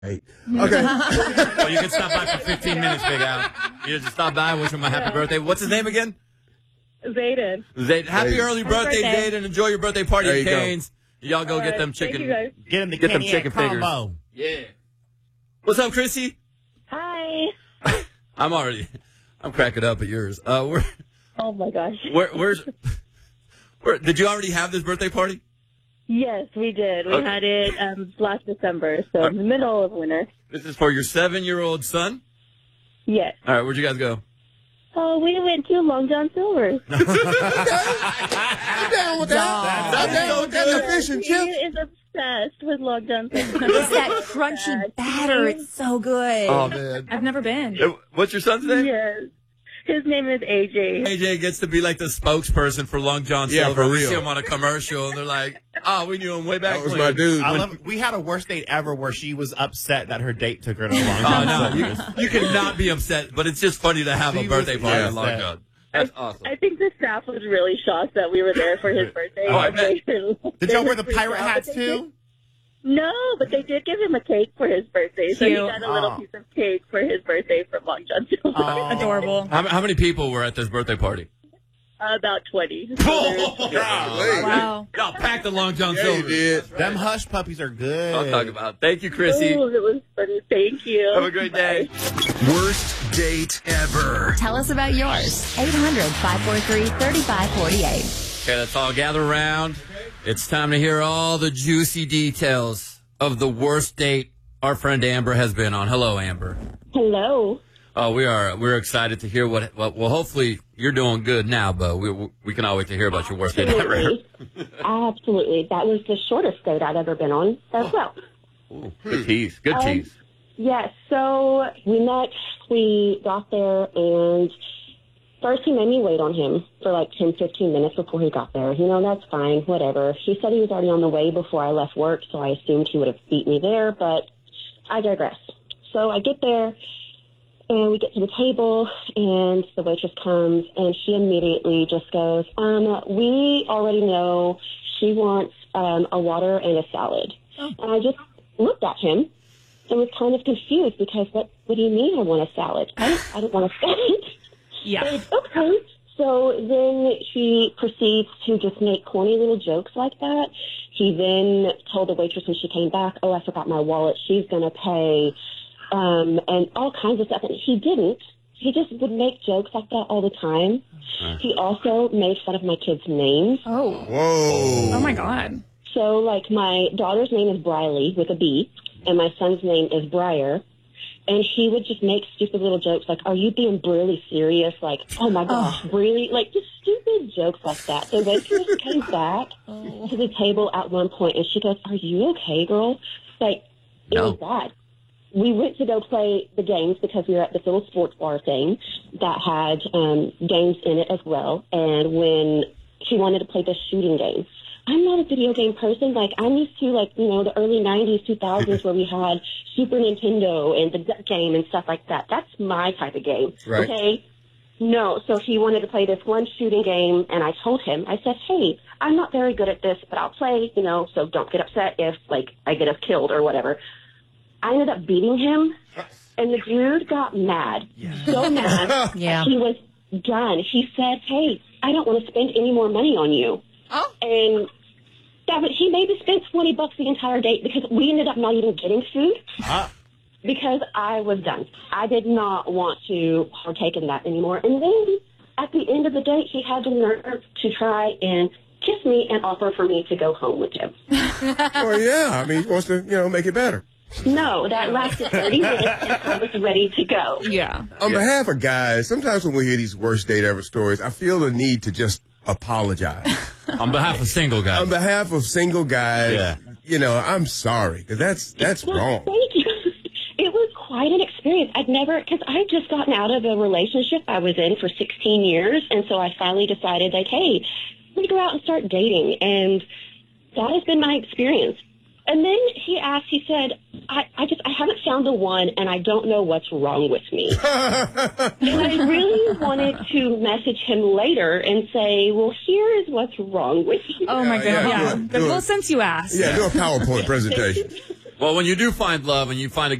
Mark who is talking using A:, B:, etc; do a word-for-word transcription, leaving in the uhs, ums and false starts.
A: Okay.
B: Well, you can stop by for fifteen minutes, Big Al. You just stop by and wish him a happy birthday. What's his name again?
C: Zayden.
B: Zayden. Happy
A: Zayden.
B: early
C: Happy
B: birthday,
C: birthday.
B: Zayden. Enjoy your birthday party
A: There
B: at
A: you go.
B: Cane's. Y'all go
C: All
B: get
C: right.
B: them
C: Thank
B: chicken.
C: you, guys.
D: Get him the
B: Get them
D: Kenny
B: chicken fingers.
D: combo.
B: Yeah. What's up, Chrissy?
C: Hi.
B: I'm already, I'm cracking up at yours. Uh, where,
C: Oh, my gosh.
B: where, where's, where, did you already have this birthday party?
C: Yes, we did. We
B: Okay.
C: had it um, last December, so in the middle of winter.
B: This is for your seven-year-old son?
C: Yes.
B: All right, where'd you guys go?
C: Oh, we went to Long John Silver's.
A: I'm down with that. I'm down with that. The fish and
C: He
A: chips.
C: is obsessed with Long John Silver's.
E: It's that crunchy batter. It's so good.
B: Oh, man.
E: I've never been.
B: Uh, What's your son's name?
C: Yes. His name is A J.
B: A J gets to be like the spokesperson for Long John
A: Yeah,
B: Silver.
A: for
B: We
A: real.
B: see him on a commercial, and they're like, oh, we knew him way back
A: That was
B: when.
A: my dude.
D: I love, we had a worst date ever where she was upset that her date took her to a long
B: Oh,
D: time.
B: no, you, you cannot be upset, but it's just funny to have
D: She
B: a birthday
D: was
B: party at
D: upset.
B: Long John. That's awesome.
C: I think the staff was really shocked that we were there for his birthday.
B: Oh, I bet.
D: Did y'all wear the pirate hats too?
C: No, but they did give him a cake for his birthday, so he
E: Cute.
C: got a little
D: Aw.
C: piece of cake for his birthday from Long John Silver.
D: Aw.
E: Adorable.
B: How, how many people were at this birthday party?
C: About twenty. So there's-
E: Wow.
B: Y'all packed the Long John
A: Yeah, you
B: Silver.
A: did.
D: Them hush puppies are good.
B: I'll talk about. Thank you, Chrissy.
C: Ooh, it was funny. Thank you.
B: Have a great day.
F: Worst date ever.
E: Tell us about yours. eight hundred, five four three, three five four eight.
B: Okay, let's all gather around. It's time to hear all the juicy details of the worst date our friend Amber has been on. Hello, Amber.
C: Hello.
B: Oh, we are we're excited to hear what. Well, well hopefully you're doing good now, but we we can all wait to hear about your worst date ever.
G: Absolutely. Absolutely. That was the shortest date I'd ever been on as well.
B: Ooh, good tease. Good
G: Um,
B: tease.
G: Yes, so we met, we got there, and first he made me wait on him for like ten, fifteen minutes before he got there. You know, that's fine, whatever. He said he was already on the way before I left work, so I assumed he would have beat me there, but I digress. So I get there, and we get to the table, and the waitress comes, and she immediately just goes, um, we already know she wants um, a water and a salad. And I just looked at him and was kind of confused because what, what do you mean I want a salad? I don't, I don't want a salad.
E: Yeah.
G: And, okay. So then he proceeds to just make corny little jokes like that. He then told the waitress when she came back, oh, I forgot my wallet. She's going to pay, um, and all kinds of stuff. And he didn't. He just would make jokes like that all the time. He also made fun of my kids' names.
E: Oh.
A: Whoa.
E: Oh, my God.
G: So, like, my daughter's name is Briley with a B, and my son's name is Briar. And he would just make stupid little jokes like, are you being really serious? Like, oh, my gosh, really? Like, just stupid jokes like that. The waitress came back to the table at one point, and she goes, are you okay, girl? Like, it
B: No.
G: was bad. We went to go play the games because we were at this little sports bar thing that had um, games in it as well. And when she wanted to play this shooting game, I'm not a video game person. Like, I'm used to, like, you know, the early nineties, two thousands where we had Super Nintendo and the Duck Game and stuff like that. That's my type of game.
A: Right.
G: Okay? No, so he wanted to play this one shooting game, and I told him, I said, hey, I'm not very good at this, but I'll play, you know, so don't get upset if, like, I get us killed or whatever. I ended up beating him, and the dude got mad. So mad.
E: Yeah.
G: He was done. He said, hey, I don't want to spend any more money on you.
E: Oh.
G: And that was, he maybe spent twenty bucks the entire date because we ended up not even getting food
D: Ah.
G: because I was done. I did not want to partake in that anymore. And then at the end of the date, he had the nerve to try and kiss me and offer for me to go home with him.
A: Well, yeah. I mean, he wants to, you know, make it better.
G: No, that lasted thirty minutes and I was ready to go.
E: Yeah.
A: On behalf of guys, sometimes when we hear these worst date ever stories, I feel the need to just apologize.
B: On behalf of single guys.
A: On behalf of single guys,
B: Yeah.
A: you know, I'm sorry because that's that's
G: Well,
A: wrong.
G: thank you. It was quite an experience. I'd never, because I had just gotten out of a relationship I was in for sixteen years, and so I finally decided, like, hey, let me go out and start dating, and that has been my experience. And then he asked, he said, I, I just, I haven't found the one, and I don't know what's wrong with me. And I really wanted to message him later and say, well, here is what's wrong with you.
E: Oh, my
A: Yeah,
E: God.
A: yeah,
E: Yeah.
A: do it,
E: But,
A: do
E: well,
A: it.
E: since you asked.
A: Yeah, do a PowerPoint presentation.
B: Well, when you do find love and you find a